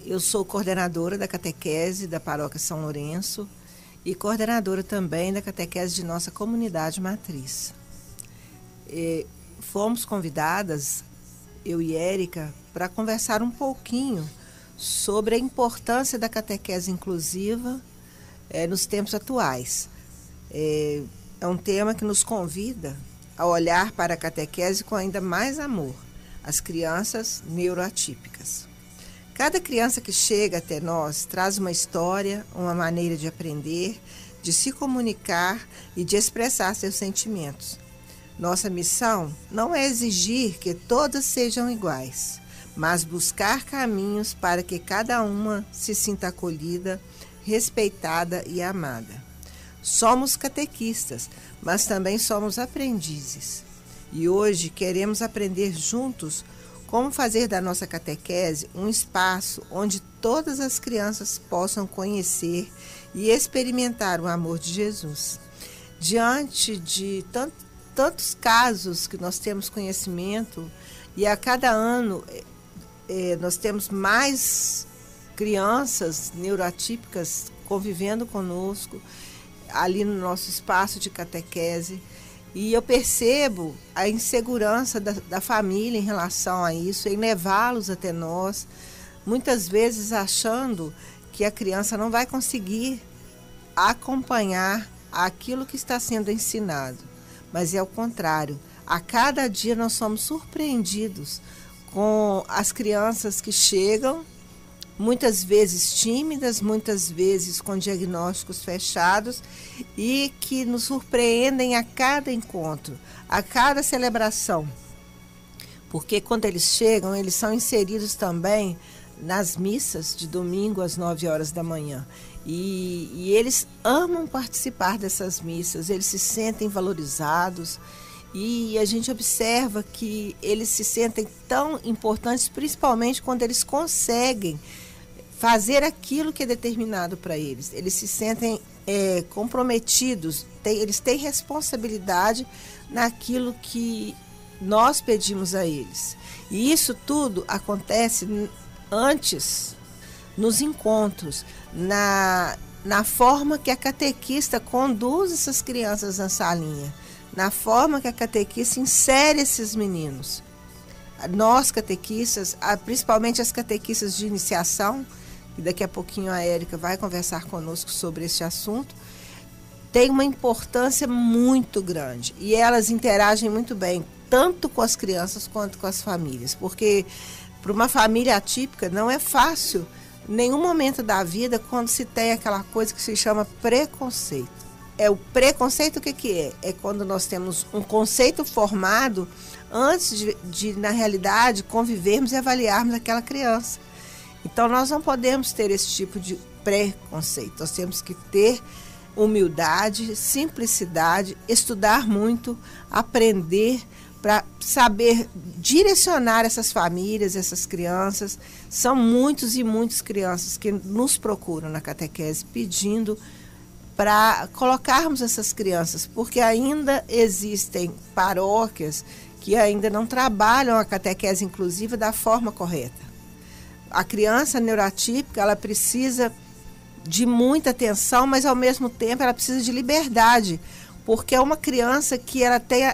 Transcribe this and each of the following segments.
Eu sou coordenadora da catequese da Paróquia São Lourenço e coordenadora também da catequese de nossa comunidade matriz. Fomos convidadas, eu e Érica, para conversar um pouquinho sobre a importância da catequese inclusiva nos tempos atuais. É um tema que nos convida a olhar para a catequese com ainda mais amor, as crianças neuroatípicas. Cada criança que chega até nós traz uma história, uma maneira de aprender, de se comunicar e de expressar seus sentimentos. Nossa missão não é exigir que todas sejam iguais, mas buscar caminhos para que cada uma se sinta acolhida, respeitada e amada. Somos catequistas, mas também somos aprendizes. E hoje queremos aprender juntos como fazer da nossa catequese um espaço onde todas as crianças possam conhecer e experimentar o amor de Jesus. Diante de tantos casos que nós temos conhecimento, e a cada ano nós temos mais crianças neuroatípicas convivendo conosco, ali no nosso espaço de catequese, e eu percebo a insegurança da família em relação a isso, em levá-los até nós, muitas vezes achando que a criança não vai conseguir acompanhar aquilo que está sendo ensinado. Mas é o contrário. A cada dia nós somos surpreendidos com as crianças que chegam, muitas vezes tímidas, muitas vezes com diagnósticos fechados e que nos surpreendem a cada encontro, a cada celebração. Porque quando eles chegam, eles são inseridos também nas missas de domingo às 9 horas da manhã. E eles amam participar dessas missas, eles se sentem valorizados e a gente observa que eles se sentem tão importantes, principalmente quando eles conseguem fazer aquilo que é determinado para eles. Eles se sentem comprometidos, eles têm responsabilidade naquilo que nós pedimos a eles. E isso tudo acontece antes, nos encontros, na forma que a catequista conduz essas crianças na salinha, na forma que a catequista insere esses meninos. Nós, catequistas, principalmente as catequistas de iniciação, e daqui a pouquinho a Érica vai conversar conosco sobre esse assunto, tem uma importância muito grande. E elas interagem muito bem, tanto com as crianças quanto com as famílias. Porque para uma família atípica não é fácil, em nenhum momento da vida, quando se tem aquela coisa que se chama preconceito. O preconceito, o que é? É quando nós temos um conceito formado antes de na realidade, convivermos e avaliarmos aquela criança. Então, nós não podemos ter esse tipo de preconceito. Nós temos que ter humildade, simplicidade, estudar muito, aprender para saber direcionar essas famílias, essas crianças. São muitos e muitas crianças que nos procuram na catequese pedindo para colocarmos essas crianças, porque ainda existem paróquias que ainda não trabalham a catequese inclusiva da forma correta. A criança neuroatípica, ela precisa de muita atenção, mas ao mesmo tempo ela precisa de liberdade, porque é uma criança que ela tem,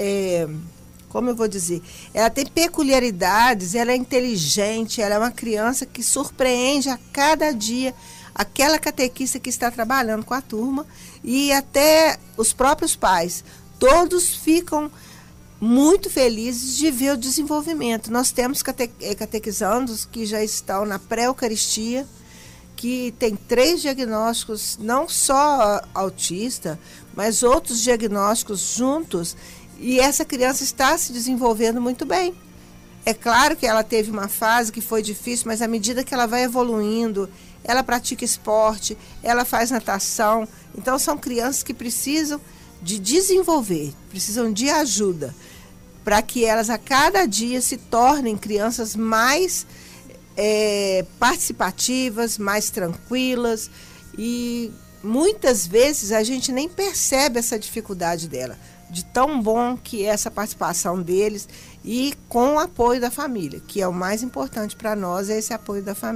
como eu vou dizer, ela tem peculiaridades, ela é inteligente, ela é uma criança que surpreende a cada dia aquela catequista que está trabalhando com a turma e até os próprios pais. Todos ficam muito felizes de ver o desenvolvimento. Nós temos catequizandos que já estão na pré-eucaristia, que tem 3 diagnósticos, não só autista, mas outros diagnósticos juntos, e essa criança está se desenvolvendo muito bem. É claro que ela teve uma fase que foi difícil, mas à medida que ela vai evoluindo, ela pratica esporte, ela faz natação. Então são crianças que precisam de desenvolver, precisam de ajuda, para que elas a cada dia se tornem crianças mais participativas, mais tranquilas, e muitas vezes a gente nem percebe essa dificuldade dela, de tão bom que é essa participação deles, e com o apoio da família, que é o mais importante para nós, é esse apoio da família.